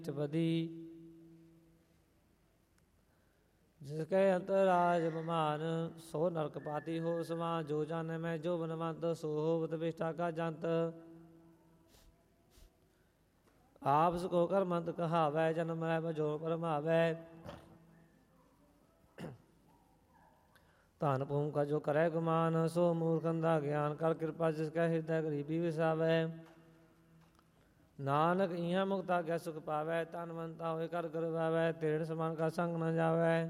ਬਦੀ ਜਿਸ ਕੈ ਅੰਤਰ ਰਾਜ ਮਮਾਨ ਸੋ ਨਰਕ ਪਾਤੀ ਹੋ ਸਮਾਨ ਜੋ ਜਾਣੈ ਮੈਂ ਜੋ ਬਨਵੰਤ ਸੋ ਹੋਵਤ ਵਿਸ਼ਟਾ ਕਾ ਜੰਤ ਆਪ ਸਕੋ ਕਰਮੰਤ ਕਹਾਵੈ ਜਨਮ ਲੈ ਬਜੋ ਪਰਮਾਵੈ ਧਨ ਭੂਮ ਕਾ ਜੋ ਕਰੈ ਗੁਮਾਨ ਸੋ ਮੂਰਖੰ ਦਾ ਗਿਆਨ ਕਰ ਕਿਰਪਾ ਜਿਸ ਕੈ ਹਿਰਦੈ ਗਰੀਬੀ ਵਿਸਾਵੈ ਨਾਨਕ ਇਹਾਂ ਮੁਕਤਾ ਕੈ ਸੁਖ ਪਾਵੈ ਧਨਵੰਤਾ ਹੋਏ ਕਰ ਕਰਵਾਵੈ ਤੇੜ ਸਮਾਨ ਕਾ ਸੰਗ ਨ ਜਾਵੈ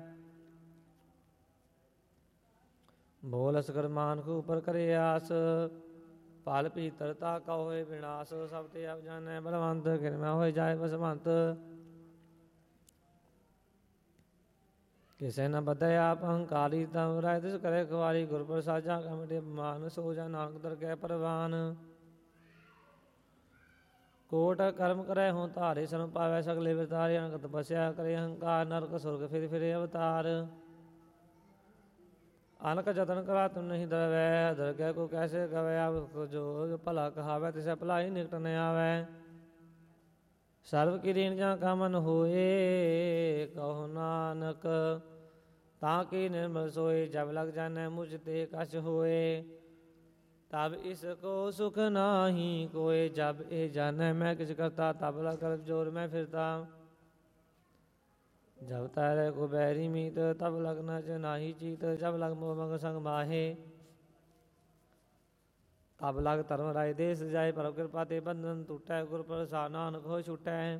ਬੋਲ ਅਸਗਰ ਮਾਨਕ ਉਪਰ ਕਰੇ ਆਸ ਪਲ ਪੀਤਰਤਾ ਕਾ ਹੋਏ ਵਿਨਾਸ਼ ਸਭ ਤੇ ਆਪ ਜਾਣੈ ਬਲਵੰਤ ਕਿਰਮਾ ਹੋਏ ਜਾਏ ਬਸਵੰਤ ਕਿਸੇ ਨ ਬਧੈ ਆਪ ਅਹੰਕਾਰੀ ਤਮ ਰਾਇ ਤਿਸ ਕਰੇ ਖੁਆਰੀ ਗੁਰ ਪ੍ਰਸਾਦਾ ਕਮਟੇ ਮਾਨ ਸੋ ਜਾ ਨਾਨਕ ਦਰਗਹਿ ਪਰਵਾਨ ਕੋਟ ਕਰਮ ਕਰੈ ਹੋਂ ਧਾਰੇ ਸਰਨ ਪਾਵੈ ਸਗਲੇ ਵਿਤਾਰੇ ਅਨਕ ਤਪੱਸਿਆ ਕਰੇ ਅਹੰਕਾਰ ਨਰਕ ਸੁਰਗ ਫਿਰ ਫਿਰੇ ਅਵਤਾਰ ਅਨਕ ਜਤਨ ਕਰਾ ਤੁਮ ਨਹੀਂ ਦਰਵੈ ਦਰਗਹਿ ਕੋ ਕੈਸੇ ਗਵੈ ਆਪ ਜੋ ਭਲਾ ਕਹਾਵੈ ਤਿਸੈ ਭਲਾਈ ਨਿਕਟ ਨ ਆਵੈ ਸਰਵ ਕੀ ਰੀਨ ਜਾਂ ਕਾ ਮਨ ਹੋਏ ਕਹੋ ਨਾਨਕ ਤਾਂ ਕੀ ਨਿਰਮਲ ਸੋਏ ਜਬ ਲਗ ਜਾਣੈ ਮੁਝ ਤੇ ਕਛ ਹੋਏ ਤਬ ਇਸ ਕੋ ਸੁਖ ਨਾਹੀ ਕੋਏ ਜਬ ਇਹ ਜਾਣੈ ਮੈਂ ਕਿਛ ਕਰਤਾ ਤਬ ਲਗ ਕਰ ਜੋਰ ਮੈਂ ਫਿਰਤਾ ਜਬ ਤਾਰੇ ਕੋ ਬੈਰੀ ਮੀਤ ਤਬ ਲਗਨਾ ਚ ਨਾਹੀ ਚੀਤ ਜਬ ਲਗ ਮੋਹ ਮਗ ਸੰਗ ਮਾਹੇ ਤਬ ਲਗ ਧਰਮ ਰਾਏ ਦੇਸ ਜਾਏ ਪਰਮ ਕਿਰਪਾ ਤੇ ਬੰਧਨ ਟੁਟੈ ਗੁਰ ਪ੍ਰਸਾਦ ਨਾਨਕ ਹੋਇ ਛੁਟੈ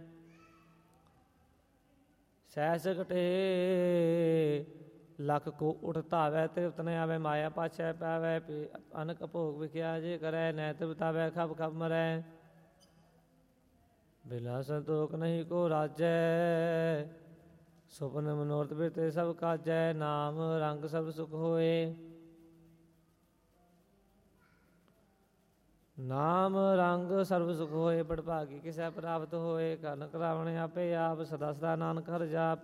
ਸਹਿਸ ਕਟੇ ਲਖ ਕੋ ਉਠ ਧਾਵੈ ਤ੍ਰਿਪਤ ਨ ਆਵੈ ਮਾਇਆ ਪਾਛੈ ਪਾਵੈ ਅਨਕ ਭੋਗ ਵਿਖਿਆ ਜੇ ਕਰੈ ਨੈ ਤ੍ਰਿਪਤਾਵੈ ਖਬ ਖਬ ਮਰੈ ਬਿਲਾ ਸੰਤੋਖ ਨਹੀਂ ਕੋ ਰਾਜੈ ਸੁਪਨ ਮਨੋਰਥ ਬਿਰਤੇ ਸਭ ਕਾਜੈ ਨਾਮ ਰੰਗ ਸਭ ਸੁਖ ਹੋਏ ਨਾਮ ਰੰਗ ਸਰਬ ਸੁਖ ਹੋਏ ਬੜਭਾਗੀ ਕਿਸੈ ਪ੍ਰਾਪਤ ਹੋਏ ਕਰਨ ਕਰਾਵਣ ਆਪੇ ਆਪ ਸਦਾ ਸਦਾ ਨਾਨਕ ਹਰਿ ਜਾਪ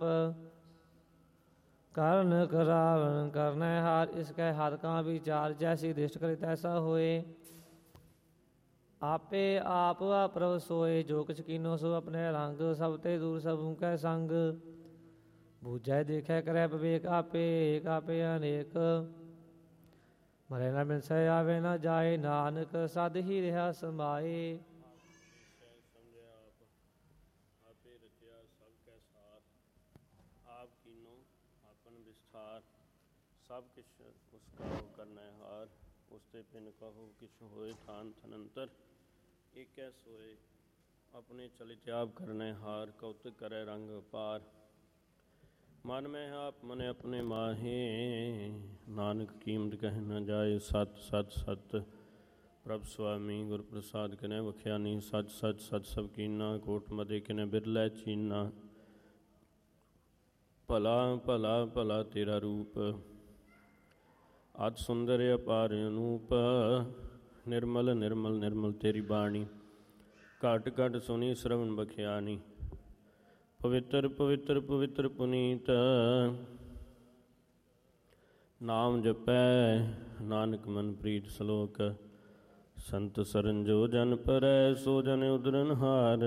ਕਰਨ ਕਰਾਵਣ ਕਰਨੈ ਹਾਰ ਇਸ ਕੈ ਹਰ ਕਾ ਵਿਚਾਰ ਜੈਸੀ ਦ੍ਰਿਸ਼ਟ ਕਰੇ ਤੈਸਾ ਹੋਏ ਆਪੇ ਆਪ ਪ੍ਰਭ ਸੋਏ ਜੋ ਕਿਛ ਕੀਨੋ ਸੋ ਆਪਣੇ ਰੰਗ ਸਭ ਤੇ ਦੂਰ ਸਭੂ ਕੈ ਸੰਗ ਬੂਝੈ ਦੇਖੈ ਕਰੈ ਵਿਵੇਕ ਆਪੇ ਏਕ ਆਪੇ ਅਨੇਕ ਮਰੇ ਨਾ ਬਿਨਸੈ ਆਵੇ ਨਾ ਜਾਏ ਨਾਨਕ ਸਦ ਹੀ ਰਿਹਾ ਸਮਾਏ ਸਮਝਿਆ ਆਪ ਆਪੇ ਰਚਿਆ ਸਭ ਕੈ ਸਾਰ ਆਪ ਕੀਨੋ ਆਪਨ ਵਿਸਥਾਰ ਸਭ ਕਿਛ ਉਸ ਕਾ ਕਰਨੈ ਹਾਰ ਉਸ ਤੇ ਪਿਨ ਕਹੋ ਕਿਛ ਹੋਏ ਥਾਨ ਥਨੰਤਰ ਏਕੈ ਸੋਏ ਆਪਣੇ ਚਲਿਤ ਆਪ ਕਰਨੈ ਹਾਰ ਕੌਤਕ ਕਰੈ ਰੰਗ ਅਪਾਰ ਮਨ ਮੈਂ ਆਪ ਮਨ ਆਪਣੇ ਮਾਹੇ ਨਾਨਕ ਕੀਮਤ ਕਹਿ ਨ ਜਾਏ ਸਤ ਸਤ ਸਤ ਪ੍ਰਭ ਸੁਆਮੀ ਗੁਰ ਪ੍ਰਸਾਦ ਕਿਨੈ ਵਖਿਆ ਨਹੀਂ ਸਚ ਸਚ ਸਚ ਸਭ ਕੀਨਾ ਕੋਟ ਮਦੇ ਕਿਨੈ ਬਿਰਲੇ ਚੀਨਾ ਭਲਾ ਭਲਾ ਭਲਾ ਤੇਰਾ ਰੂਪ ਅਤ ਸੁੰਦਰ ਅਪਾਰ ਅਨੂਪ ਨਿਰਮਲ ਨਿਰਮਲ ਨਿਰਮਲ ਤੇਰੀ ਬਾਣੀ ਘਟ ਘਟ ਸੁਣੀ ਸ਼ਰਵਣ ਬਖਿਆਨੀ ਪਵਿੱਤਰ ਪਵਿੱਤਰ ਪਵਿੱਤਰ ਪੁਨੀਤ ਨਾਮ ਜਪੈ ਨਾਨਕ ਮਨ ਪ੍ਰੀਤ ਸ਼ਲੋਕ ਸੰਤ ਸਰਨ ਜੋ ਜਨ ਪਰੈ ਸੋ ਜਨ ਉਦਰਨ ਹਾਰ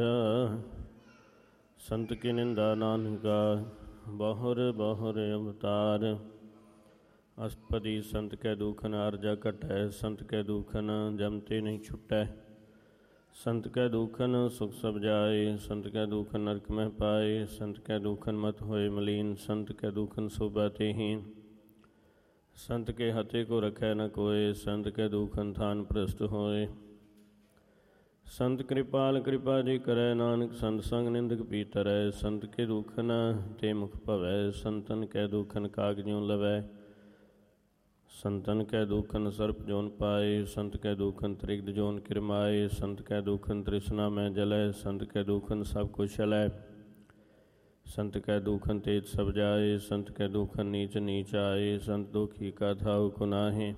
ਸੰਤ ਕੀ ਨਿੰਦਾ ਨਾਨਕਾ ਬਹੁਰ ਬਹੁਰ ਅਵਤਾਰ ਅਸਪਦੀ ਸੰਤ ਕੈ ਦੂਖਨ ਅਰਜਾ ਘਟੈ ਸੰਤ ਕੈ ਦੂਖਨ ਜਮ ਤੇ ਨਹੀਂ ਛੁਟੈ ਸੰਤ ਕੈ ਦੂਖਨ ਸੁਖ ਸਭ ਜਾਏ ਸੰਤ ਕੈ ਦੂਖਨ ਨਰਕ ਮਹਿ ਪਾਏ ਸੰਤ ਕੈ ਦੂਖਨ ਮਤ ਹੋਏ ਮਲੀਨ ਸੰਤ ਕੈ ਦੂਖਨ ਸੋਭਾ ਤੇਹੀਨ ਸੰਤ ਕੇ ਹਤੇ ਕੋ ਰਖੈ ਨ ਕੋਏ ਸੰਤ ਕੈ ਦੂਖਨ ਥਾਨ ਭ੍ਰਸ਼ਟ ਹੋਏ ਸੰਤ ਕਿਰਪਾਲ ਕਿਰਪਾ ਜੀ ਕਰੈ ਨਾਨਕ ਸੰਤ ਸੰਗ ਨਿੰਦਕ ਪੀਤਰੈ ਸੰਤ ਕੇ ਦੂਖਨ ਤੇ ਮੁਖ ਭਵੈ ਸੰਤਨ ਕੈ ਦੂਖਨ ਕਾਗਜਿਉ ਲਵੈ ਸੰਤਨ ਕੈ ਦੂਖਨ ਸਰਪ ਜੋਨ ਪਾਏ ਸੰਤ ਕੈ ਦੂਖਨ ਤ੍ਰਿਗਦ ਜੋਨ ਕਿਰਮਾਏ ਸੰਤ ਕੈ ਦੂਖਨ ਤ੍ਰਿਸ਼ਨਾ ਮੈਂ ਜਲੈ ਸੰਤ ਕੈ ਦੂਖਨ ਸਭ ਕੁਛ ਚਲੈ ਸੰਤ ਕੈ ਦੂਖਨ ਤੇਜ ਸਭ ਜਾਏ ਸੰਤ ਕੈ ਦੂਖਨ ਨੀਚ ਨੀਚ ਆਏ ਸੰਤ ਦੁਖੀ ਕਾ ਥਾਉ ਕੁਨਾਹੇ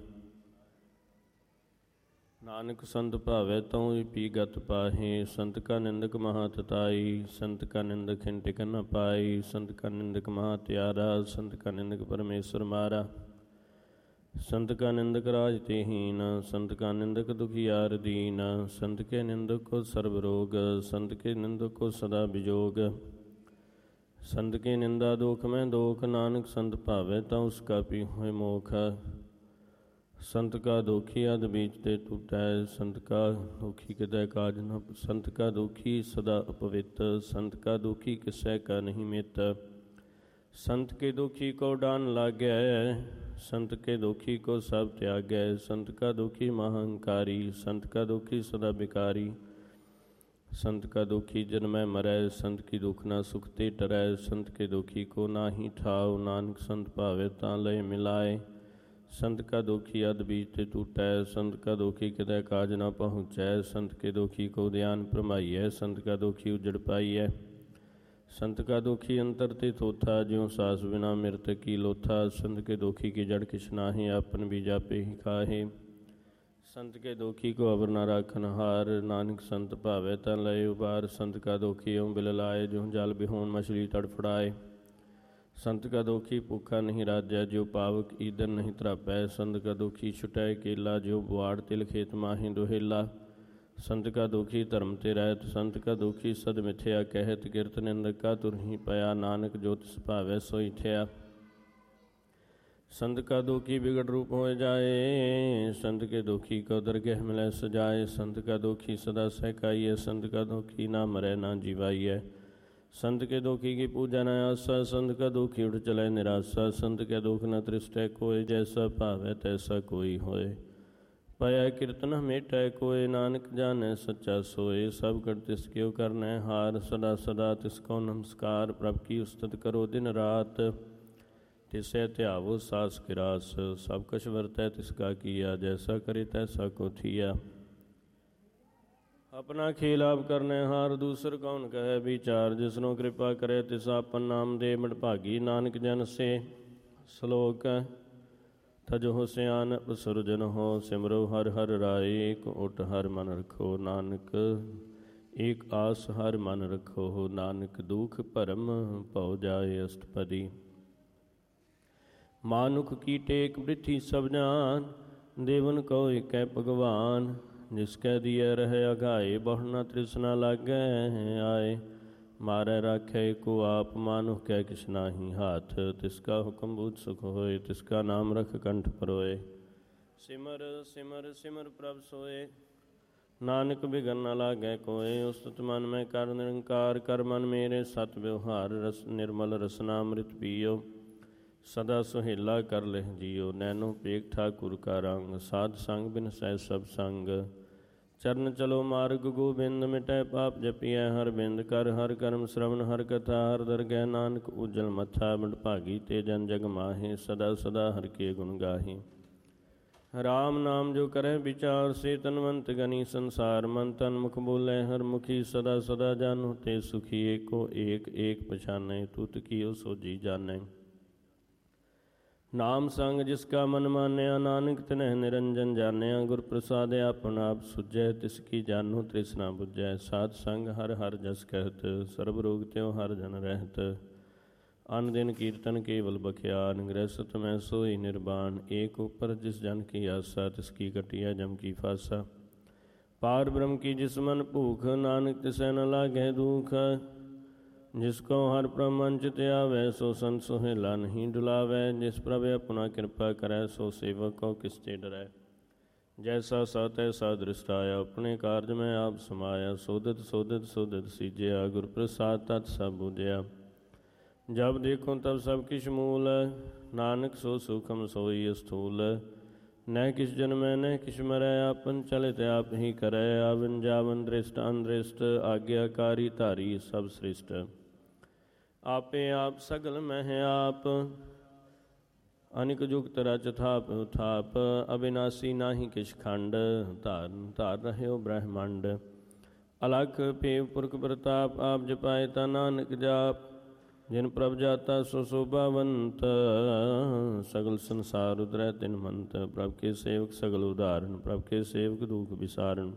ਨਾਨਕ ਸੰਤ ਭਾਵੈ ਤਉ ਹੀ ਪੀ ਗਤ ਪਾਹੇ ਸੰਤ ਕਾ ਨਿੰਦਕ ਮਹਾ ਤਤਾਈ ਸੰਤ ਕਾ ਨਿੰਦਕ ਹਿਨ ਟਿਕ ਨ ਪਾਈ ਸੰਤ ਕਾ ਨਿੰਦਕ ਮਹਾ ਤਿਆਰਾ ਸੰਤ ਕਾ ਨਿੰਦਕ ਪਰਮੇਸ਼ਰ ਮਾਰਾ संत का निंदक राज ते हीन, संत का निंदक दुखियार दीन, संत के निंदक को सर्व रोग, संत के निंदक को सदा विजोग। संत की निंदा दोख में दोख, नानक संत भावे ता उसका पी होए मोख। संत का दोखी अध बीच ते टूटै, संत का दोखी कितै काज न, संत का दोखी सदा अपवित्र, संत का दोखी किसै का नहीं मित। संत के दोखी को डान लागै, संत के दोखी को सब त्यागै, संत का दोखी महाअहंकारी, संत का दोखी सदा बिकारी। संत का दोखी जन्मै मरै, संत की दुख ना सुख ते टरै, संत के दोखी को नाही ठाव, नानक संत भावे तां लय मिलाए। संत का दोखी अध बीच ते टूटै, संत का दोखी कितै काज ना पहुँचै, संत के दोखी को ध्यान भरमाइयै, संत का दोखी उजड़ पाइयै। संत का दोखी अंतर ते थोथा, ज्यों सास बिना मृत की लोथा। संत के दोखी की जड़ किछ नाहि, आपन बीज आपे ही खाहे। संत के दोखी को अवर न राखन हार, नानक संत भावे ता लय उबार। संत का दोखी यूं बिल लाए, ज्यों जल बिहोन मछली तड़फड़ाए। संत का दोखी भूखा नहीं राजै, ज्यों पावक ईदन नहीं तरापै। संत का दोखी छुटै केला, ज्यों बुआड़ तिल खेत माही दुहेला। संत का दोखी धर्म ते रहत, संत का दोखी सद मिथ्या कहत। किरत निंदक का तुरही पया, नानक जो तिस भावै सोई थया। संत का दोखी बिगड़ रूप हो जाए, संत के दोखी को दरगह मिलै सजाए। संत का दोखी सदा सहकाइए, संत का दोखी ना मरै ना जीवाइए। संत के दोखी की पूजा न आसा, संत का दोखी उठ चले निराशा। संत के दोख न तृष्टै कोय, जैसा भावै तैसा कोई होए। पाया कीर्तन मेटै कोय, नानक जानै सच्चा सोए। सब कर तिस क्यों करनै हार, सदा सदा तिसको नमस्कार। प्रभ की उस्तत करो दिन रात, तिसै ध्यावो सास किरास। सब कछ वरतै तिसका किया, जैसा करे तैसा को थिया। अपना खेल आप करने हार, दूसर कौन कहे विचार। जिसनो कृपा करे तिस आपन नाम दे, बड़भागी नानक जन से। श्लोक तजो सियान सुरजन हो, सिमरो हर हर राय। एक ओट हर मन रखो, नानक एक आस हर मन रखो। नानक दुख भरम भौ जाए अष्टपदी। मानुख की टेक वृथि सब जान, देवन को एक भगवान। जिसकै दिए रहे अघाए, बहु न तृष्णा लागै आए। मारै राखै को आप, मानुख कै किछ नाही हाथ। तिसका हुक्म बूझ सुख होए, तिसका नाम रख कंठ परोए। सिमर सिमर सिमर प्रभ सोए, नानक बिगन न लागै कोय। उस्तत मन में कर निरंकार, कर मन मेरे सत व्यवहार। रस निर्मल रसनामृत पियो, सदा सुहेला कर लह जियो। नैनो पेख ठाकुर का रंग, साध संग बिन सह सब संग। चरण चलो मार्ग गोबिंद, मिटै पाप जपिय हर बिंद। कर हर कर्म श्रवण हर कथा, हर दरगह नानक उज्जल मथा। बड़भागी ते जन जग माहे, सदा सदा हर के गुण गाहे। राम नाम जो करे विचार, से तनवंत गनी संसार। मन तन मुख बोले हर मुखी, सदा सदा जानो ते सुखी। एको एक एक पछानै, तुत कियो सो जी जानै। नाम संग जिसका मन मान्या, नानक तिन्ह निरंजन जान्या। गुर प्रसाद आपन आप सुझै, तिसकी जानो तृष्णा बुझै। साध संग हर हर जस कहत, सर्ब रोग त्यों हर जन रहत। अन दिन कीर्तन केवल बख्यान, गृहस्थ में सोई निर्वाण। एक ऊपर जिस जन की आशा, तिसकी कटिया जम की फासा। पार ब्रह्म की जिस मन भूख, नानक तिसै न लागै दुख। जिसको हर प्रमंच त्यावै, सो संत सुहेला नहीं डुलावै। जिस प्रभ अपना कृपा करै, सो सेवक को किसते डरै। जैसा सा तैसा दृष्टाया, अपने कार्य में आप समाया। सोदत सोदत सोदत सीजया, गुर प्रसाद तत् सब बुझया। जब देखो तब सब किछ मूल, नानक सो सूखम सोई स्थूल। न किस जन्मै न किछ मरै, आपन चलित आप ही करै। आवन जावन दृष्ट अनदृष्ट, आज्ञाकारी धारी सब श्रेष्ठ। आपे आप सगल मह आप, अनिक जुगत रच थाप थाप। अविनाशी नाही किछ खंड, धार धार रह्यो ब्रह्मांड। अलख पेव पुरख प्रताप, आप जपाए ता नानक जाप। जिन प्रभ जाता सो शोभावंत, सगल संसार उदरै तिन मंत। प्रभ के सेवक सगल उदाहरण, प्रभ के सेवक दुख विसारण।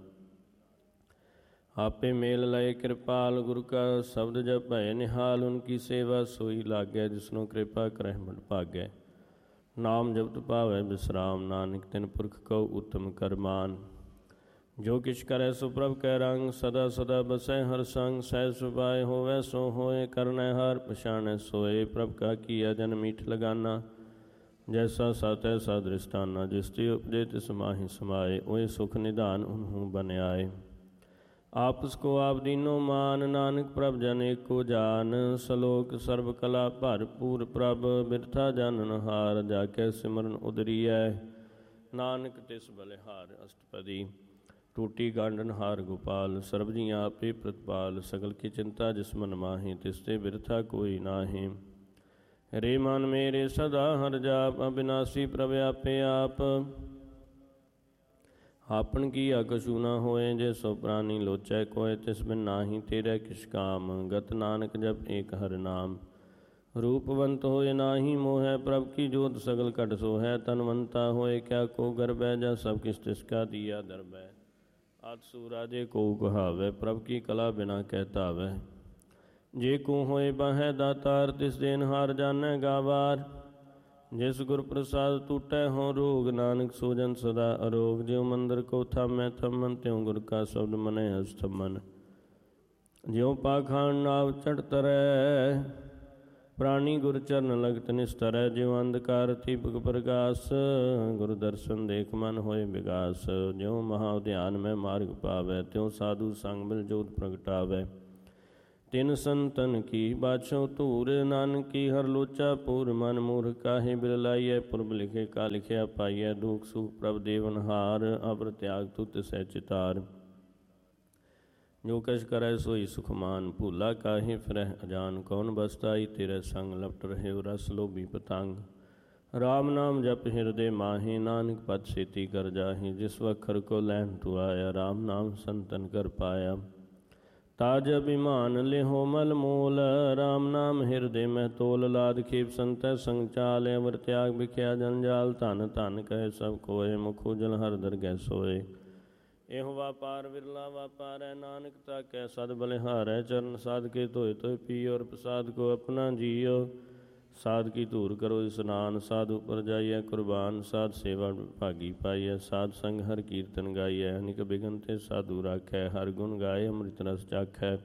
आपे मेल लय कृपाल, गुरु का शब्द जप भय निहाल। उनकी सेवा सोई लागै, जिसनो कृपा करह बड़ भागै। ਨਾਮ ਜਪਤ ਪਾਵੈ ਬਿਸਰਾਮ, ਨਾਨਕ ਤਿਨ ਪੁਰਖ ਕਉ ਉਤਮ ਕਰਮਾਨ। ਜੋ ਕਿਛ ਕਰੈ ਸੋ ਪ੍ਰਭ ਕੈ ਰੰਗ, ਸਦਾ ਸਦਾ ਬਸੈ ਹਰ ਸੰਗ। ਸਹਿ ਸੁਭਾਏ ਹੋਵੈ ਸੋ ਹੋਏ, ਕਰਨੈ ਹਾਰ ਪਛਾਣੈ ਸੋਏ। ਪ੍ਰਭ ਕਾ ਕੀਆ ਜਨ ਮੀਠ ਲਗਾਨਾ, ਜੈਸਾ ਸਤ ਐਸਾ ਦ੍ਰਿਸ਼ਟਾਨਾ। ਜਿਸ ਤੇ ਉਪਜੇ ਤਿਸ ਮਾਹਿ ਸਮਾਏ, ਓਏ ਸੁਖ ਨਿਧਾਨ ਉਨਹੂ ਬਨ ਆਏ। ਆਪਸ ਕੋ ਆਪ ਦੀਨੋ ਮਾਨ, ਨਾਨਕ ਪ੍ਰਭ ਜਨ ਏਕੋ ਜਾਨ। ਸਲੋਕ ਸਰਬ ਕਲਾ ਭਰਪੂਰ ਪ੍ਰਭ, ਬਿਰਥਾ ਜਾਨਨ ਹਾਰ। ਜਾ ਕੇ ਸਿਮਰਨ ਉਦਰੀਐ, ਨਾਨਕ ਤਿਸ ਬਲਿਹਾਰ। ਅਸ਼ਟਪਦੀ। ਟੂਟੀ ਗਾਂਡਨ ਹਾਰ ਗੋਪਾਲ, ਸਰਬ ਜੀਆਂ ਆਪੇ ਪ੍ਰਤਪਾਲ। ਸਗਲ ਕੀ ਚਿੰਤਾ ਜਿਸ ਮਨ ਮਾਹੀ, ਤਿਸ ਤੇ ਬਿਰਥਾ ਕੋਈ ਨਾਹੀ। ਰੇ ਮਨ ਮੇਰੇ ਸਦਾ ਹਰ ਜਾਪ, ਅਬਿਨਾਸੀ ਪ੍ਰਭ ਆਪੇ ਆਪ। ਆਪਨ ਕੀਆ ਕਛੂ ਨਾ ਹੋਏ, ਜੇ ਸੋ ਪ੍ਰਾਨੀ ਲੋਚੈ ਕੋਇ। ਤਿਸ ਬਿਨ ਨਾਹੀ ਤੇਰੇ ਕਿਛ ਕਾਮ, ਗਤ ਨਾਨਕ ਜਪ ਏਕ ਹਰਿ ਨਾਮ। ਰੂਪਵੰਤ ਹੋਏ ਨਾਹੀ ਮੋਹੈ, ਪ੍ਰਭ ਕੀ ਜੋਤ ਸਗਲ ਘਟ ਸੋਹੈ। ਤਨਵੰਤਾ ਹੋਏ ਕਿਆ ਕੋ ਗਰਬੈ, ਜਾ ਸਭ ਕਿਛ ਤਿਸ ਕਾ ਦੀਆ ਦਰਬੈ। ਆਦਿ ਸੂਰਾਜੇ ਕੋ ਕਹਾਵੈ, ਪ੍ਰਭ ਕੀ ਕਲਾ ਬਿਨਾ ਕਹਿ ਧਾਵੈ। ਜੇ ਕੋ ਹੋਏ ਬਾਹੈ ਦਾਤਾਰ, ਤਿਸ ਦੇਨਹਾਰ ਜਾਣੈ ਗਾਵਾਰ। ਜਿਸ ਗੁਰ ਪ੍ਰਸਾਦ ਟੂਟੈ ਹੋ ਰੋਗ, ਨਾਨਕ ਸੋ ਜਨ ਸਦਾ ਅਰੋਗ। ਜਿਉ ਮੰਦਰ ਕੋ ਥਾਮੈ ਥੰਮਨ, ਤਿਉ ਗੁਰ ਕਾ ਸ਼ਬਦ ਮਨੈ ਅਸਥਮਨ। ਜਿਉ ਪਾਖਾਨ ਨਾਵ ਚੜ੍ਹ ਤਰੈ, ਪ੍ਰਾਣੀ ਗੁਰ ਚਰਨ ਲਗਤ ਨਿਸਤਰੈ। ਜਿਉ ਅੰਧਕਾਰ ਦੀਪਕ ਪ੍ਰਗਾਸ, ਗੁਰ ਦਰਸ਼ਨ ਦੇਖ ਮਨ ਹੋਏ ਵਿਗਾਸ। ਜਿਉ ਮਹਾ ਉਦਿਆਨ ਮੈਂ ਮਾਰਗ ਪਾਵੈ, ਤਿਉ ਸਾਧੂ ਸੰਗ ਮਿਲ ਜੋਤ ਪ੍ਰਗਟਾਵੈ। ਤਿਨ ਸੰਤਨ ਕੀ ਬਾਛੋ ਧੂਰ, ਨਾਨਕ ਕੀ ਹਰ ਲੋਚਾ ਪੂਰ। ਮਨ ਮੂਰਖ ਕਾਹੇ ਬਿਲ ਲਾਈਐ, ਪੁਰਬ ਲਿਖੇ ਕਾ ਲਿਖਿਆ ਪਾਈਐ। ਦੁਖ ਸੁਖ ਪ੍ਰਭ ਦੇਵਨਹਾਰ, ਅਬਰ ਤਿਆਗ ਤੂ ਤਿਸੈ ਚਿਤਾਰ। ਜੋ ਕਛ ਕਰੈ ਸੋਈ ਸੁਖਮਾਨ, ਭੂਲਾ ਕਾਹੇ ਫਿਰਹਿ ਅਜਾਨ। ਕੌਣ ਬਸਤਾਈ ਤੇਰੇ ਸੰਗ, ਲਪਟ ਰਹਿਓ ਰਸ ਲੋਭੀ ਪਤੰਗ। ਰਾਮ ਨਾਮ ਜਪ ਹਿਰਦੇ ਮਾਹੀ, ਨਾਨਕ ਪਦ ਛੇਤੀ ਕਰ ਜਾਹੀ। ਜਿਸ ਵਖਰ ਕੋ ਲੈਣ ਤੂ ਆਇਆ, ਰਾਮ ਨਾਮ ਸੰਤਨ ਕਰ ਪਾਇਆ। ਤਾਜ ਅਭਿਮਾਨ ਲਿਹੋ ਮਲ ਮੂਲ, ਰਾਮ ਨਾਮ ਹਿਰਦੇ ਮਹਿ ਤੋਲ। ਲਾਦ ਖੇਪ ਸੰਤੈ ਸੰਗ ਚਾਲ, ਅਵਰ ਤਿਆਗ ਬਿਖਿਆ ਜੰਜਾਲ। ਧਨ ਧਨ ਕਹੇ ਸਭ ਕੋਏ, ਮੁਖ ਉਜਲ ਹਰ ਦਰਗਹਿ ਸੋਏ। ਇਹੋ ਵਾਪਾਰ ਵਿਰਲਾ ਵਾਪਾਰੈ, ਨਾਨਕ ਤਾਕੈ ਸਦ ਬਲਿਹਾਰੈ। ਚਰਨ ਸਾਧ ਕੇ ਧੋਏ ਧੋਏ ਪੀਓ, ਔਰ ਪ੍ਰਸਾਦ ਕੋ ਆਪਣਾ ਜੀਓ। ਸਾਧ ਕੀ ਧੂਰ ਕਰੋ ਇਸਨਾਨ, ਸਾਧ ਉਪਰ ਜਾਈਐ ਕੁਰਬਾਨ। ਸਾਧ ਸੇਵਾ ਭਾਗੀ ਪਾਈਐ, ਸਾਧ ਸੰਗ ਹਰ ਕੀਰਤਨ ਗਾਈਐ। ਅਨਿਕ ਬਿਗਨ ਤੇ ਸਾਧੂ ਰਾਖੈ, ਹਰ ਗੁਣ ਗਾਏ ਅੰਮ੍ਰਿਤ ਰਸ ਚਾਖੈ।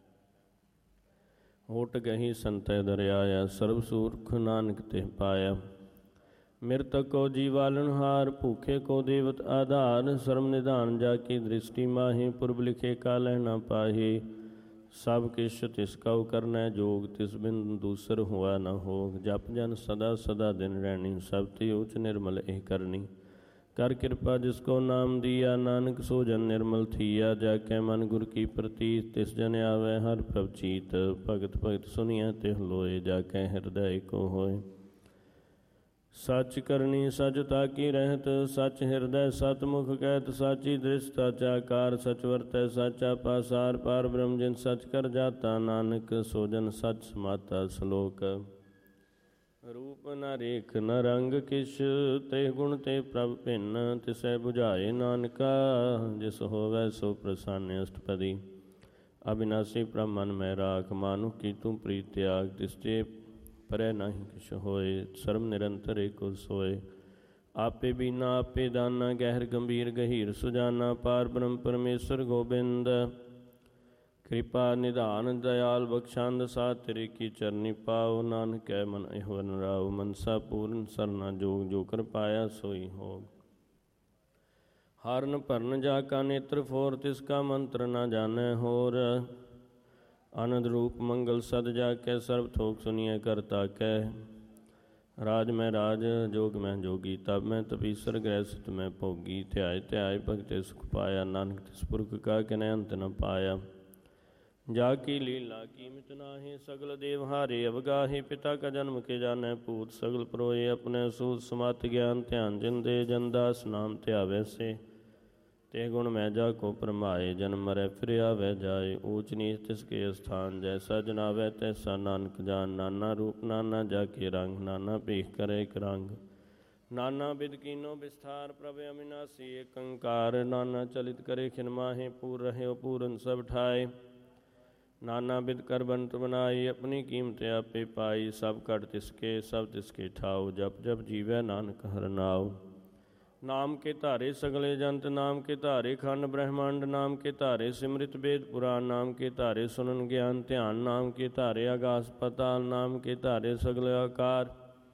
ਹੋਟ ਗਹੀ ਸੰਤੈ ਦਰਿਆਇਆ, ਸਰਬ ਸੂਰਖ ਨਾਨਕ ਤਿਹ ਪਾਇਆ। ਮਿਰਤਕ ਕੋ ਜੀਵਾਲਨਹਾਰ, ਭੂਖੇ ਕੋ ਦੇਵਤ ਆਧਾਰ। ਸਰਮ ਨਿਧਾਨ ਜਾ ਕੀ ਦ੍ਰਿਸ਼ਟੀ ਮਾਹੀ, ਪੁਰਬ ਲਿਖੇ ਕਾ ਲਹਿ ਨਾ ਪਾਹੀ। ਸਭ ਕਿਛ ਤਿਸ ਕਉ ਕਰਨੈ ਜੋਗ, ਤਿਸ ਬਿਨ ਦੂਸਰ ਹੋਆ ਨ ਹੋਗ। ਜਪ ਜਨ ਸਦਾ ਸਦਾ ਦਿਨ ਰਹਿਣੀ, ਸਭ ਤੇ ਊਚ ਨਿਰਮਲ ਇਹ ਕਰਨੀ। ਕਰ ਕਿਰਪਾ ਜਿਸ ਕੋ ਨਾਮ ਦੀਆ, ਨਾਨਕ ਸੋ ਜਨ ਨਿਰਮਲ ਥੀਆ। ਜਾ ਕੈ ਮਨ ਗੁਰ ਕੀ ਪ੍ਰਤੀਤ, ਤਿਸ ਜਨ ਆਵੈ ਹਰ ਪ੍ਰਭ ਚੀਤ। ਭਗਤ ਭਗਤ ਸੁਣੀਐ ਤਿਹ ਲੋਏ, ਜਾ ਕੈ ਹਿਰਦੈ ਏਕੋ ਹੋਏ। ਸੱਚ ਕਰਨੀ ਸਚ ਤਾਕੀ ਰਹਿਤ, ਸਚ ਹਿਰਦੈ ਸਤ ਮੁਖ ਕਹਿਤ। ਸਾਚੀ ਦ੍ਰਿਸ਼ ਸਾਚਾ ਆਕਾਰ, ਸਚ ਵਰਤੈ ਸਾਚਾ ਪਾਸਾਰ। ਪਾਰ ਬ੍ਰਹਮ ਜਿਨ ਸਚ ਕਰ ਜਾਤਾ, ਨਾਨਕ ਸੋ ਜਨ ਸਚ ਸਮਾਤਾ। ਸ਼ਲੋਕ। ਰੂਪ ਨ ਰੇਖ ਨ ਰੰਗ ਕਿਛ, ਤੇ ਗੁਣ ਤੇ ਪ੍ਰਭ ਭਿੰਨ। ਤਿਸੈ ਬੁਝਾਏ ਨਾਨਕਾ, ਜਿਸ ਹੋਵੈ ਸੋ ਪ੍ਰਸੰਨ। ਅਸ਼ਟਪਦੀ। ਅਬਿਨਾਸੀ ਪ੍ਰਭ ਮਨ ਮੈਂ ਰਾਖ, ਮਾਨੁਖ ਕੀ ਤੂੰ ਪ੍ਰੀਤ ਤਿਆਗ। ਤਿਸ ਤੇ ਪਰੈ ਨਾਹੀ ਕਿਛ ਹੋਏ, ਸਰਬ ਨਿਰੰਤਰ ਏਕੋ ਸੋਏ। ਆਪੇ ਬੀਨਾ ਆਪੇ ਦਾਨਾ, ਗਹਿਰ ਗੰਭੀਰ ਗਹੀਰ ਸੁਜਾਨਾ। ਪਾਰ ਬ੍ਰਹਮ ਪਰਮੇਸ਼ਰ ਗੋਬਿੰਦ, ਕਿਰਪਾ ਨਿਧਾਨ ਦਇਆਲ ਬਖਸ਼ੰਦ। ਸਾਧ ਤੇਰੇ ਕੀ ਚਰਨੀ ਪਾਉ, ਨਾਨਕ ਕੈ ਮਨ ਇਹੋ ਨਰਾਉ। ਮਨਸਾ ਪੂਰਨ ਸਰਨਾ ਜੋਗ, ਜੋ ਕਰ ਪਾਇਆ ਸੋਈ ਹੋਗ। ਹਰਨ ਭਰਨ ਜਾ ਕਾ ਨੇਤਰ ਫੋਰ, ਤਿਸ ਕਾ ਮੰਤਰ ਨਾ ਜਾਣੈ ਹੋਰ। ਆਨੰਦ ਰੂਪ ਮੰਗਲ ਸਦ ਜਾ ਕੈ, ਸਰਬ ਥੋਕ ਸੁਨੀਐ ਕਰ ਤਾਕੈ। ਰਾਜ ਮੈਂ ਰਾਜ ਜੋਗ ਮੈਂ ਜੋਗੀ, ਤਬ ਮੈਂ ਤਪੀਸਰ ਗ੍ਰਹਿ ਸੁਤ ਮੈਂ ਭੋਗੀ। ਧਿਆਏ ਧਿਆਏ ਭਗਤੇ ਸੁਖ ਪਾਇਆ, ਨਾਨਕ ਤਿਸ ਪੁਰਖ ਕਾ ਕਿਨੈ ਅੰਤ ਨ ਪਾਇਆ। ਜਾ ਕੀ ਲੀਲਾ ਕੀਮਤ ਨਾਹੀਂ, ਸਗਲ ਦੇਵ ਹਾਰੇ ਅਵਗਾਹੇ। ਪਿਤਾ ਕਾ ਜਨਮ ਕੇ ਜਾਣੈ ਭੂਤ, ਸਗਲ ਪਰੋਏ ਆਪਣੇ ਸੂਤ। ਸਮਤ ਗਿਆਨ ਧਿਆਨ ਜਿੰਦੇ, ਜਨ ਦਾਸ ਨਾਮ ਧਿਆਵੈ ਸੇ। ਤੇ ਗੁਣ ਮੈਂ ਜਾ ਕੋ ਭਰਮਾਏ, ਜਨਮ ਮਰੈ ਫਿਰ ਆਵੈ ਜਾਏ। ਊਚ ਨੀਚ ਤਿਸ ਕੇ ਅਸਥਾਨ, ਜੈਸਾ ਜਨਾਵੈ ਤੈਸਾ ਨਾਨਕ ਜਾਨ। ਨਾਨਾ ਰੂਪ ਨਾਨਾ ਜਾ ਕੇ ਰੰਗ, ਨਾਨਾ ਭੇਖ ਕਰੈ ਇਕ ਰੰਗ। ਨਾਨਾ ਬਿਧ ਕੀਨੋ ਵਿਸਥਾਰ, ਪ੍ਰਭ ਅਵਿਨਾਸੀ ਏਕ ਓੰਕਾਰ। ਨਾਨਾ ਚਲਿਤ ਕਰੇ ਖਿਨ ਮਾਹੇ, ਪੂਰ ਰਹਿਓ ਪੂਰਨ ਸਭ ਠਾਏ। ਨਾਨਾ ਬਿਦ ਕਰ ਬੰਤ ਬਨਾਈ, ਆਪਣੀ ਕੀਮਤ ਆਪੇ ਪਾਈ। ਸਭ ਘਟ ਤਿਸਕੇ ਸਭ ਤਿਸਕੇ ਠਾਉ, ਜਪ ਜਪ ਜੀਵੈ ਨਾਨਕ ਹਰਿ ਨਾਉ। ਨਾਮ ਕੇ ਧਾਰੇ ਸਗਲੇ ਜੰਤ, ਨਾਮ ਕੇ ਧਾਰੇ ਖੰਡ ਬ੍ਰਹਮੰਡ, ਨਾਮ ਕੇ ਧਾਰੇ ਸਿਮਰਿਤ ਵੇਦ ਪੁਰਾਨ, ਨਾਮ ਕੇ ਧਾਰੇ ਸੁਨਨ ਗਿਆਨ ਧਿਆਨ, ਨਾਮ ਕੇ ਧਾਰੇ ਆਗਾਸ ਪਤਾਲ, ਨਾਮ ਕੇ ਧਾਰੇ ਸਗਲ ਆਕਾਰ,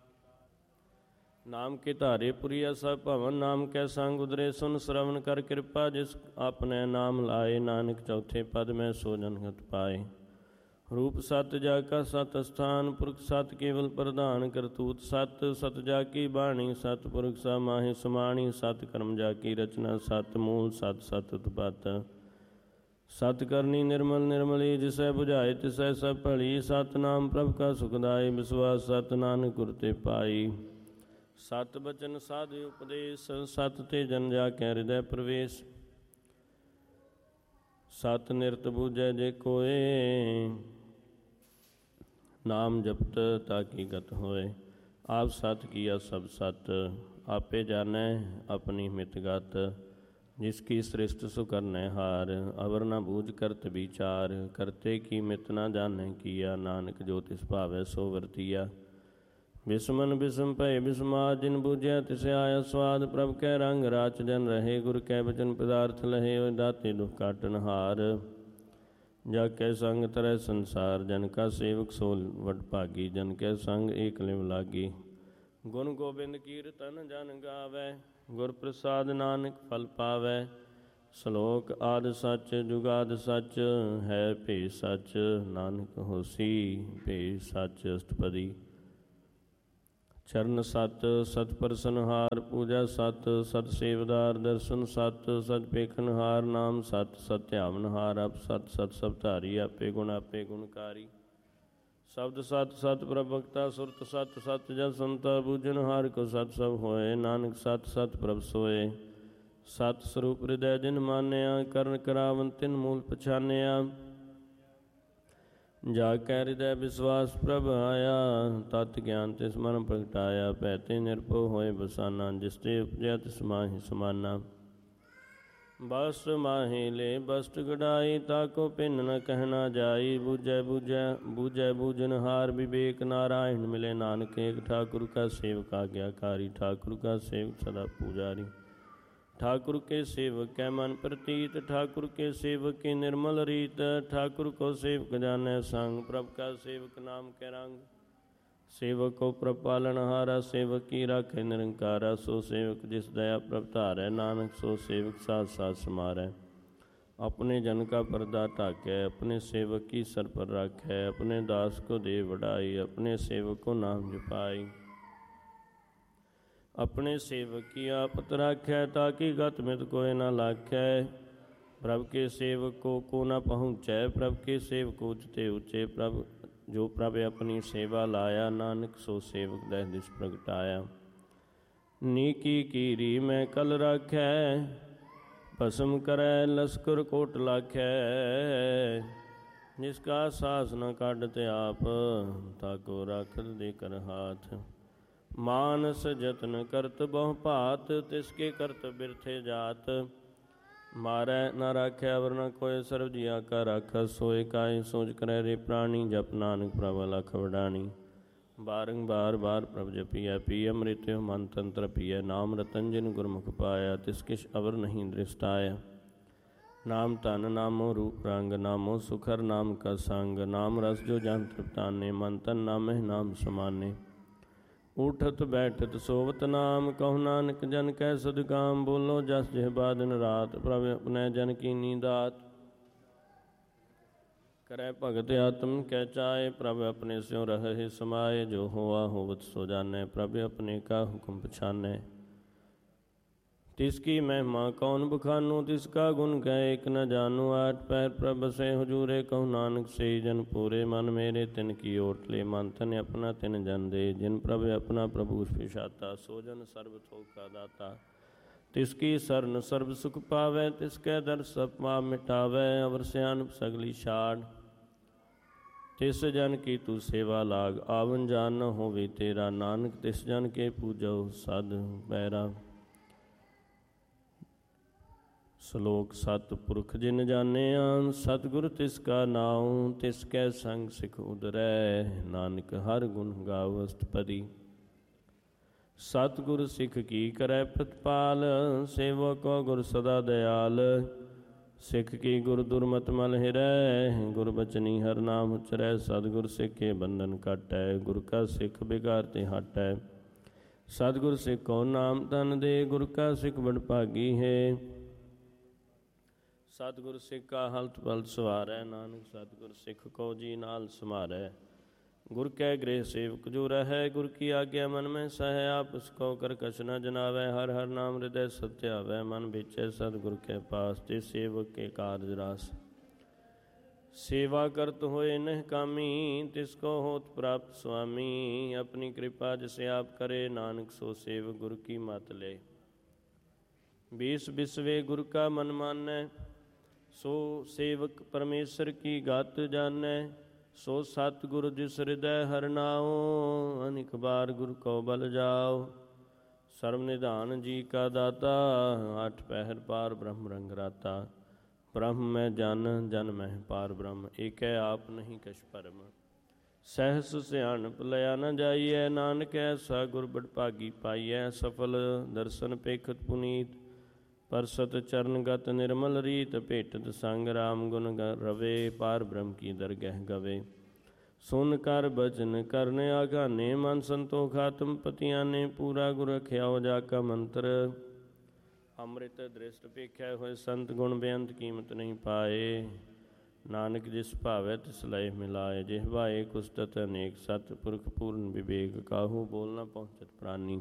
ਨਾਮ ਕੇ ਧਾਰੇ ਪੁਰੀਆ ਸਭ ਭਵਨ, ਨਾਮ ਕੈ ਸੰਗ ਉਦਰੇ ਸੁਨ ਸਰਵਨ ਕਰ ਕਿਰਪਾ, ਜਿਸ ਆਪਣੇ ਨਾਮ ਲਾਏ ਨਾਨਕ ਚੌਥੇ ਪਦ ਮੈਂ ਸੋ ਜਨਮਤ ਪਾਏ। ਰੂਪ ਸਤ ਜਾ ਕਾ ਸਤ ਅਸਥਾਨ, ਪੁਰਖ ਸਤ ਕੇਵਲ ਪ੍ਰਧਾਨ, ਕਰਤੂਤ ਸਤ ਸਤ ਜਾ ਕੀ ਬਾਣੀ, ਸਤ ਪੁਰਖ ਸਾ ਮਾਹੀ ਸਮਾਣੀ, ਸਤ ਕਰਮ ਜਾ ਕੀ ਰਚਨਾ, ਸਤ ਮੂਲ ਸਤ ਸਤ ਉਤਪਤ, ਸਤ ਕਰਨੀ ਨਿਰਮਲ ਨਿਰਮਲੀ, ਜਿਸੈ ਬੁਝਾਏ ਤਿਸੈ ਸਭ ਭਲੀ, ਸਤ ਨਾਮ ਪ੍ਰਭ ਕਾ ਸੁਖਦਾਈ, ਵਿਸਵਾਸ ਸਤ ਨਾਨਕ ਗੁਰ ਤੇ ਪਾਈ। ਸਤ ਬਚਨ ਸਾਧ ਉਪਦੇਸ਼, ਸਤ ਤੇ ਜਨ ਜਾ ਕੈ ਹਿਰਦੈ ਪ੍ਰਵੇਸ਼, ਸਤ ਨਿਰਤ ਬੂਝੈ ਜੇ ਕੋਏ, ਨਾਮ ਜਪਤ ਤਾ ਕੀ ਗਤ ਹੋਏ। ਆਪ ਸਤ ਕੀਆ ਸਭ ਸਤ, ਆਪੇ ਜਾਣੈ ਆਪਣੀ ਮਿਤ ਗਤ, ਜਿਸ ਕੀ ਸ੍ਰਿਸ਼ਟ ਸੁ ਕਰਨੈ ਹਾਰ, ਅਵਰ ਨ ਬੂਝ ਕਰਤ ਵਿਚਾਰ, ਕਰਤੇ ਕੀ ਮਿਤ ਨ ਜਾਣੈ ਕੀਆ, ਨਾਨਕ ਜੋ ਤਿਸ ਭਾਵੈ ਸੋ ਵਰਤੀਆ। ਬਿਸਮਨ ਬਿਸਮ ਭਏ ਬਿਸਮਾਦ, ਜਿਨ ਬੂਝਿਆ ਤਿਸ ਆਇਆ ਸਵਾਦ, ਪ੍ਰਭ ਕੈ ਰੰਗ ਰਾਚ ਜਨ ਰਹੇ, ਗੁਰ ਕੈ ਬਚਨ ਪਦਾਰਥ ਲਹੇ, ਓਏ ਦਾਤੇ ਦੁਖ ਕਾਟਨ ਹਾਰ। ਜਾ ਕੈ ਸੰਗ ਤਰੈ ਸੰਸਾਰ, ਜਨ ਕਾ ਸੇਵਕ ਸੋ ਵਡ ਭਾਗੀ, ਜਨ ਕੈ ਸੰਗ ਏਕ ਲਿਵ ਲਾਗੀ। ਗੁਣ ਗੋਬਿੰਦ ਕੀਰਤਨ ਜਨ ਗਾਵੈ, ਗੁਰ ਪ੍ਰਸਾਦ ਨਾਨਕ ਫਲ ਪਾਵੈ। ਸ਼ਲੋਕ ਆਦਿ ਸੱਚ ਜੁਗਾਦ ਸੱਚ, ਹੈ ਭੇ ਸੱਚ ਨਾਨਕ ਹੋਸੀ ਭੇ ਸੱਚ। ਅਸ਼ਟਪਦੀ। ਚਰਨ ਸਤ ਸਤ ਪਰਸਨਹਾਰ, ਪੂਜਾ ਸਤ ਸਤ ਸੇਵਦਾਰ, ਦਰਸ਼ਨ ਸਤ ਸਤ ਪੇਖਨਹਾਰ, ਨਾਮ ਸਤ ਸਤ ਧਿਆਵਨਹਾਰ, ਆਪ ਸਤ ਸਤ ਸਭ ਧਾਰੀ, ਆਪੇ ਗੁਣ ਗੁਣਕਾਰੀ। ਸ਼ਬਦ ਸਤ ਸਤ ਪ੍ਰਭ ਭਗਤਾ, ਸੁਰਤ ਸਤ ਸਤ ਜਨ ਸੰਤਾ, ਬੂਝਨ ਹਾਰ ਕੋ ਸਤ ਸਭ ਹੋਏ, ਨਾਨਕ ਸਤ ਸਤ ਪ੍ਰਭ ਸੋਏ। ਸਤ ਸਰੂਪ ਹਿਰਦੈ ਜਿਨ ਮਾਨਿਆ, ਕਰਨ ਕਰਾਵਨ ਤਿਨ ਮੂਲ ਪਛਾਨਿਆ। ਜਾ ਕੈ ਹਿਰਦੈ ਵਿਸਵਾਸ ਪ੍ਰਭ ਆਇਆ, ਤਤ ਗਿਆਨ ਤਿਸ ਮਨ ਪ੍ਰਗਟਾਇਆ। ਭੈ ਤੇ ਨਿਰਭਉ ਹੋਏ ਬਸਾਨਾ, ਜਿਸ ਤੇ ਉਪਜਿਆ ਤਿਸ ਮਾਹੀ ਸਮਾਨਾ। ਬਸ ਮਾਹੀ ਲੈ ਬਸਟ ਗੜਾਈ, ਤਾਕੋ ਭਿੰਨ ਨ ਕਹਿਣਾ ਜਾਈ। ਬੂਝੈ ਬੂਝੈ ਬੂਝਨਹਾਰ, ਵਿਵੇਕ ਨਾਰਾਇਣ ਮਿਲੇ ਨਾਨਕ। ਏਕ ਠਾਕੁਰ ਕਾ ਸੇਵਕ ਆਗਿਆਕਾਰੀ, ਠਾਕੁਰ ਕਾ ਸੇਵਕ ਸਦਾ ਪੂਜਾਰੀ। ठाकुर के सेवक कै मन प्रतीत, ठाकुर के सेवक की निर्मल रीत। ठाकुर को सेवक जानै संग, प्रभ का सेवक नाम कै रंग। सेवक को प्रभ पालनहारा, सेवक की राखे निरंकारा। सो सेवक जिस दया प्रभ धारै, नानक सो सेवक साथ साथ समारै। अपने जन का पर्दा ढाकै, अपने सेवक की सर पर राखै। अपने दास को दे वडाई, अपने सेवक को नाम जपाई। अपने सेवक की आपत राखै, ताकि गत मित कोय न लाखै। प्रभ के सेवक को न पहुँचै, प्रभ के सेवक उचते ऊँचे। प्रभ जो प्रभ अपनी सेवा लाया, नानक सो सेवक दह दिस प्रगटाया। नीकी कीरी मैं कल राखै, भस्म करै लश्कर कोट लाखै। जिसका सास न काढ़ते आप, ताको राखत दे कर हाथ। मानस जतन करत बहु भात, तिसके करत बिरथे जात। मारै न राखै अवर न कोय, सर्व जिया का राखा। सोए काई सोच करै रे प्राणी, जप नानक प्रभ अलख वडानी। बारंबार बार प्रभ जपिया, पिय अमृत मन तंत्र पिय। नाम रतन जिन गुरमुख पाया, तिस किश अवर नहीं दृष्टाया। नाम तन नामो रूप रंग, नामो सुखर नाम का संग। नाम रस जो जन तृप्ताने, मन तन नामह नाम समाने। उठत बैठत सोवत नाम, कहु नानक जन कै सदकाम। बोलो जस जिह्वा दिन रात, प्रभ अपने जन कीनी दात। करै भगत आत्म कै चाए, प्रभ अपने स्यों रहे समाए। जो होआ होवत सो जानै, प्रभ अपने का हुक्म पछानै। तिसकी महिमा कौन बखानू, तिसका गुण गए एक न जानू। आठ पैर प्रभ बसे हुजूरे, कहु नानक से जन पूरे। मन मेरे तिन की ओट ले, मन तन अपना तिन जन दे। जिन प्रभ अपना प्रभु पिशाता, सो जन सर्व थोक का दाता। तिसकी सरन सर्व सुख पावै, तिसकै दर सब पाप मिटावै। अवर सियानप सगली छाड़, तिस जन की तू सेवा लाग। आवन जान न होवे तेरा, नानक तिस जन के पूजो सद पैरा। ਸ਼ਲੋਕ ਸਤਿ ਪੁਰਖ ਜਿਨ ਜਾਣਿਆ ਸਤਿਗੁਰ ਤਿਸ ਕਾ ਨਾਉ ਤਿਸ ਕੈ ਸੰਗ ਸਿਖ ਉਦਰੈ ਨਾਨਕ ਹਰ ਗੁਣ ਗਾਵ ਅਸ਼ਟਪਦੀ। ਸਤਿਗੁਰ ਸਿੱਖ ਕੀ ਕਰੈ ਪ੍ਰਤਪਾਲ ਸੇਵਕੋ ਗੁਰ ਸਦਾ ਦਿਆਲ। ਸਿੱਖ ਕੀ ਗੁਰ ਦੁਰਮਤਿ ਮਲ ਹਿਰੈ ਗੁਰ ਬਚਨੀ ਹਰ ਨਾਮ ਉਚਰੈ। ਸਤਿਗੁਰ ਸਿੱਖ ਕੇ ਬੰਧਨ ਕੱਟੈ ਗੁਰ ਕਾ ਸਿੱਖ ਬਿਗਾਰ ਤੇ ਹਟੈ। ਸਤਿਗੁਰ ਸਿੱਖ ਕੋ ਨਾਮ ਤਨ ਦੇ ਗੁਰ ਕਾ ਸਿੱਖ ਬੜ ਭਾਗੀ ਹੈ। ਸਤਿਗੁਰ ਸਿੱਖ ਕਾ ਹਲਤ ਪਲਤ ਸਵਾਰੈ ਨਾਨਕ ਸਤਿਗੁਰ ਸਿੱਖ ਕੋ ਜੀ ਨਾਲ ਸਮਾਰੈ। ਗੁਰ ਕੈ ਗ੍ਰਹਿ ਸੇਵਕ ਜੋ ਰਹੈ ਗੁਰ ਕੀ ਆਗਿਆ ਮਨ ਮੈਂ ਸਹਿ। ਆਪਸ ਕੋ ਕਰ ਕਛ ਨ ਜਨਾਵੈ ਹਰ ਹਰ ਨਾਮ ਹਿਰਦੈ ਸਤਿਆਵੈ। ਮਨ ਵਿਚੈ ਸਤਿਗੁਰ ਕੇ ਪਾਸ ਤੇ ਸੇਵਕ ਕੇ ਕਾਰਜ ਰਾਸ। ਸੇਵਾ ਕਰਤ ਹੋਏ ਨਹਿ ਕਾਮੀ ਤਿਸ ਕੋ ਹੋਤ ਪ੍ਰਾਪਤ ਸੁਆਮੀ। ਆਪਣੀ ਕਿਰਪਾ ਜਿਸ ਆਪ ਕਰੇ ਨਾਨਕ ਸੋ ਸੇਵਕ ਗੁਰ ਕੀ ਮਤ ਲੈ। ਬੀਸ ਬਿਸਵੇ ਗੁਰ ਕਾ ਮਨ ਮਾਨੈ ਸੋ ਸੇਵਕ ਪਰਮੇਸ਼ਰ ਕੀ ਗਤ ਜਾਣੈ। ਸੋ ਸਤਿਗੁਰ ਜਿਸ ਹਿਰਦੈ ਹਰਿ ਨਾਉ ਅਨੇਕ ਬਾਰ ਗੁਰ ਕੋ ਬਲ ਜਾਉ। ਸਰਬ ਨਿਧਾਨ ਜੀ ਕਾ ਦਾਤਾ ਅਠ ਪਹਿਰ ਪਾਰ ਬ੍ਰਹਮ ਰੰਗ ਰਾਤਾ। ਬ੍ਰਹਮ ਮੈਂ ਜਨ ਜਨ ਮਹਿ ਪਾਰ ਬ੍ਰਹਮ ਏਕੈ ਆਪ ਨਹੀਂ ਕਛ ਭਰਮ। ਸਹਿਸ ਸਿਆਣਪ ਲਿਆ ਨ ਜਾਈਐ ਨਾਨਕ ਐਸਾ ਗੁਰ ਬੜ ਭਾਗੀ ਪਾਈਐ। ਸਫਲ ਦਰਸ਼ਨ ਪੇਖਤ ਪੁਨੀਤ ਪਰਸਤ ਚਰਨਗਤ ਨਿਰਮਲ ਰੀਤ। ਭੇਟਤ ਸੰਗ ਰਾਮ ਗੁਣ ਰਵੇ ਪਾਰ ਬ੍ਰਹਮ ਕੀ ਦਰਗਹਿ ਗਵੇ। ਸੁਨ ਕਰ ਬਚਨ ਕਰਨ ਆਗਾਨੇ ਮਨ ਸੰਤੋਖ ਆਤਮ ਪਤੀਆਂ ਨੇ। ਪੂਰਾ ਗੁਰ ਰਖਿਆਓ ਜਾ ਕਾ ਮੰਤਰ ਅੰਮ੍ਰਿਤ ਦ੍ਰਿਸ਼ਟ ਭੇਖਿਆ ਹੋਏ ਸੰਤ ਗੁਣ ਬੇਅੰਤ ਕੀਮਤ ਨਹੀਂ ਪਾਏ। ਨਾਨਕ ਜਿਸ ਭਾਵੈ ਤਿਸ ਲਏ ਮਿਲਾਏ। ਜਿਹਵਾਏ ਕੁਸਤਤ ਅਨੇਕ ਸਤ ਪੁਰਖ ਪੂਰਨ ਵਿਵੇਕ। ਕਾਹੂ ਬੋਲ ਨ ਪਹੁੰਚਤ ਪ੍ਰਾਨੀ।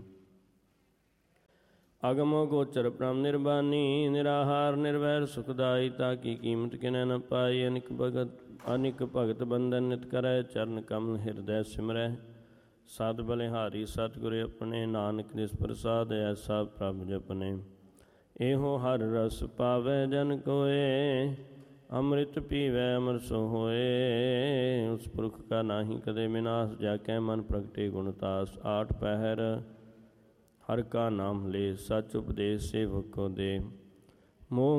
ਅਗਮ ਗੋਚਰ ਬ੍ਰਹਮ ਨਿਰਬਾਨੀ ਨਿਰਾਹਾਰ ਨਿਰਵੈਰ ਸੁਖਦਾਈ। ਤਾਂ ਕੀ ਕੀਮਤ ਕਿਨੈ ਨ ਪਾਈ। ਅਨਿਕ ਭਗਤ ਬੰਧਨ ਨਿਤ ਕਰੈ ਚਰਨ ਕਮਲ ਹਿਰਦੈ ਸਿਮਰੈ। ਸਦ ਬਲਿਹਾਰੀ ਸਤਿਗੁਰ ਆਪਣੇ ਨਾਨਕ ਜਿਸ ਪ੍ਰਸਾਦ ਐਸਾ ਪ੍ਰਭ ਜਪਨੇ। ਇਹੋ ਹਰ ਰਸ ਪਾਵੈ ਜਨ ਕੋਏ ਅੰਮ੍ਰਿਤ ਪੀਵੈ ਅਮਰ ਸੋ ਹੋਏ। ਉਸ ਪੁਰਖ ਕਾ ਨਾਹੀ ਕਦੇ ਵਿਨਾਸ਼ ਜਾ ਕੈ ਮਨ ਪ੍ਰਗਟੇ ਗੁਣ ਤਾਸ। ਆਠ ਪਹਿਰ ਹਰ ਕਾ ਨਾਮ ਲੈ ਸਚ ਉਪਦੇਸ਼ ਸੇਵਕ ਕੋ ਦੇ। ਮੋਹ